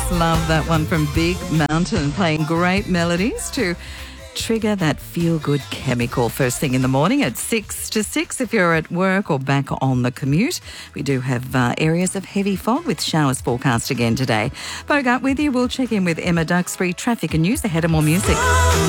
Just love that one from Big Mountain, playing great melodies to trigger that feel-good chemical first thing in the morning at 6 to 6 if you're at work or back on the commute. We do have areas of heavy fog with showers forecast again today. Bogart with you. We'll check in with Emma Duxbury, traffic and news ahead of more music.